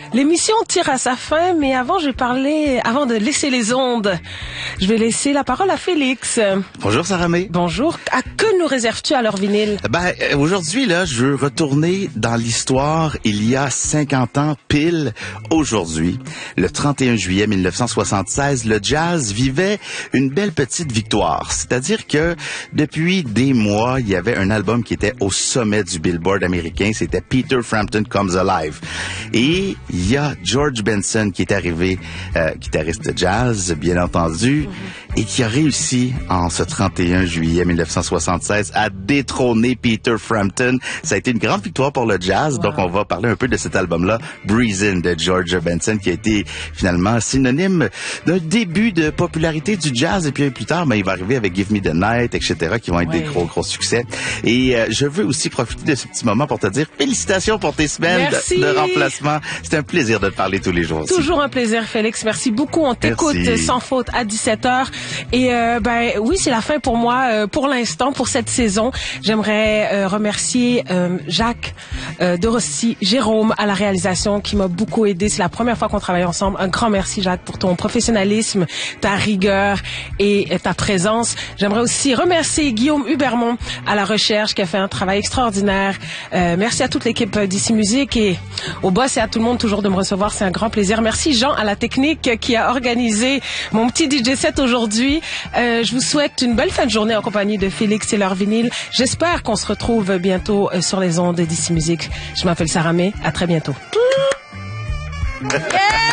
L'émission tire à sa fin, mais avant de laisser les ondes, je vais laisser la parole à Félix. Bonjour Sarah May. Bonjour. Que nous réserves-tu à l'heure vinyle? Aujourd'hui, là, je veux retourner dans l'histoire il y a 50 ans pile aujourd'hui. Le 31 juillet 1976, le jazz vivait une belle petite victoire. C'est-à-dire que depuis des mois, il y avait un album qui était au sommet du Billboard américain. C'était Peter Frampton Comes Alive. Et il y a George Benson qui est arrivé, guitariste de jazz, bien entendu, et qui a réussi en ce 31 juillet 1976 à détrôner Peter Frampton. Ça a été une grande victoire pour le jazz. Wow. Donc, on va parler un peu de cet album-là, Breezin' de George Benson, qui a été finalement synonyme d'un début de popularité du jazz. Et puis plus tard, il va arriver avec Give Me the Night, etc., qui vont être des gros succès. Et je veux aussi profiter de ce petit moment pour te dire félicitations pour tes semaines de remplacement. C'est un plaisir de te parler tous les jours. Toujours un plaisir, Félix. Merci beaucoup. On t'écoute sans faute à 17h. Et oui, c'est la fin pour moi, pour l'instant, pour cette saison. J'aimerais remercier Jacques de Rossi, Jérôme à la réalisation qui m'a beaucoup aidé. C'est la première fois qu'on travaille ensemble. Un grand merci, Jacques, pour ton professionnalisme, ta rigueur et ta présence. J'aimerais aussi remercier Guillaume Hubermont à la recherche qui a fait un travail extraordinaire. Merci à toute l'équipe d'Ici Musique et au boss et à tout le monde toujours de me recevoir. C'est un grand plaisir. Merci Jean à la technique qui a organisé mon petit DJ set aujourd'hui. Je vous souhaite une belle fin de journée en compagnie de Félix et leur vinyle. J'espère qu'on se retrouve bientôt sur les ondes d'Ici Musique. Je m'appelle Sarah May. À très bientôt. Yeah!